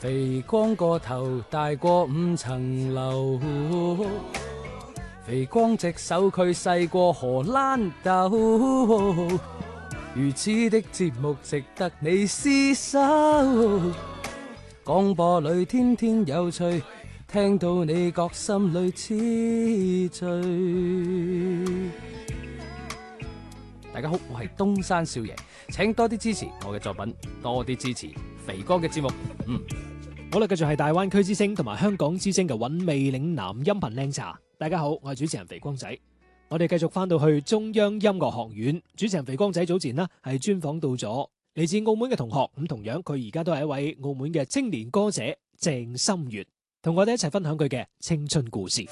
肥光個頭大過5層樓，肥光隻手佢細過荷蘭豆，如此的節目值得你廝守。廣播裏天天有趣，聽到你覺心裏痴醉。大家好，我係東山少爺，請多啲支持我嘅作品，多啲支持肥哥嘅節目。 好啦，繼續係大灣區之聲同埋香港之聲嘅韻味嶺南音頻靚茶。大家好，我係主持人肥光仔。我哋繼續翻到去中央音樂學院，主持人肥光仔早前呢係專訪到咗嚟自澳門嘅同學，咁同樣佢而家都係一位澳門嘅青年歌者鄭心月，同我哋一齊分享佢嘅青春故事。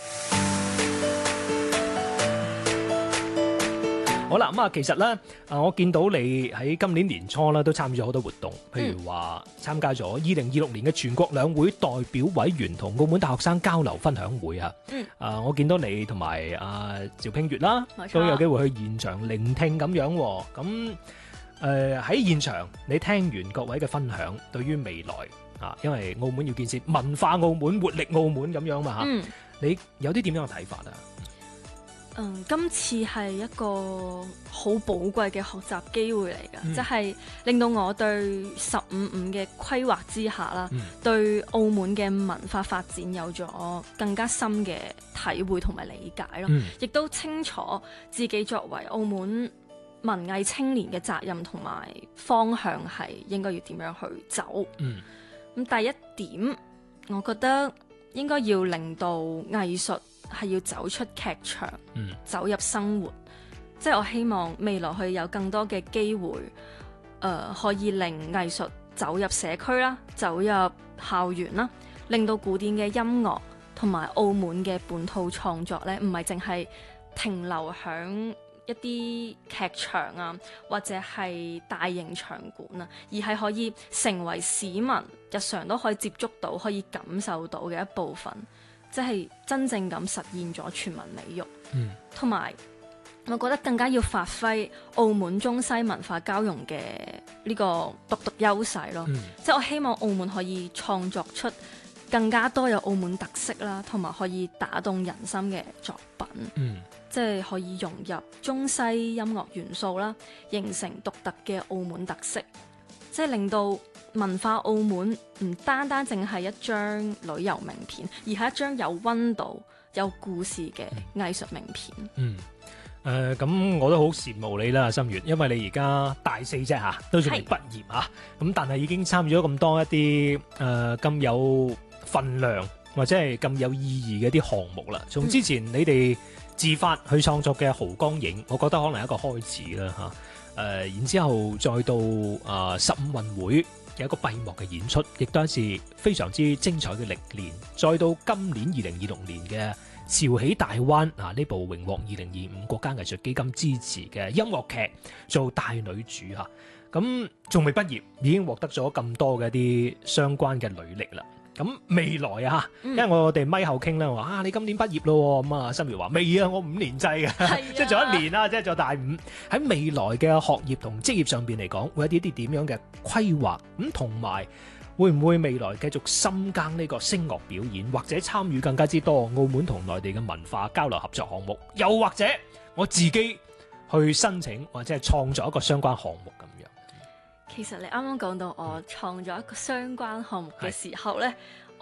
好啦，咁啊，其實咧，我見到你喺今年年初咧都參與咗好多活動，譬如話參加咗2026年嘅全國兩會代表委員同澳門大學生交流分享會啊。我見到你同埋趙拼月啦，都有機會去現場聆聽咁樣。咁喺現場你聽完各位嘅分享，對於未來因為澳門要建設文化澳門、活力澳門咁樣嘛嚇，你有啲點樣嘅睇法啊？ 今次係一個好寶貴嘅學習機會嚟㗎，即係令到我對15/5嘅規劃之下啦，對澳門嘅文化發展有咗更加深嘅體會同埋理解咯，亦都清楚自己作為澳門文藝青年嘅責任同埋方向係應該要點樣去走。咁第一點，我覺得應該要令到藝術係要走出劇場，走入生活。即係我希望未來去有更多嘅機會，可以令藝術走入社區啦，走入校園啦，令到古典嘅音樂同埋澳門嘅本土創作呢，唔係淨係停留響一啲劇場啊，或者係大型場館啊，而係可以成為市民日常都可以接觸到、可以感受到嘅一部分。即係真正咁實現咗全民美育，同埋我覺得更加要發揮澳門中西文化交融嘅呢個獨特優勢咯。即係我希望澳門可以創作出更加多有澳門特色啦，同埋可以打動人心嘅作品。即係可以融入中西音樂元素啦，形成獨特嘅澳門特色。即係令到文化澳門唔單單淨係一張旅遊名片，而係一張有溫度、有故事嘅藝術名片。 咁我都好羨慕你啦，心月，因為你而家大4啫嚇，都仲未畢業嚇，咁但係已經參與咗咁多一啲咁有份量或者係咁有意義嘅一啲項目啦。從之前你哋自發去創作嘅濠江影，我覺得可能係一個開始啦嚇。然之後再到15運會有一個閉幕嘅演出，亦都係一次非常之精彩嘅歷練。再到今年2026年嘅潮起大灣呢部榮獲2025國家藝術基金支持嘅音樂劇做大女主嚇，咁仲未畢業已經獲得咗咁多嘅一啲相關嘅履歷啦。咁未來因為我哋咪後傾啦，話你今年畢業咯，咁心月話未啊，我5年制嘅，即係做1年啦，即係做大5。喺未來嘅學業同職業上邊嚟講，會有啲點樣嘅規劃？咁同埋會唔會未來繼續深耕呢個聲樂表演，或者參與更加之多澳門同內地嘅文化交流合作項目？又或者我自己去申請或者係創作一個相關項目咁樣？ 其實你啱啱講到我創作一個相關項目嘅時候呢，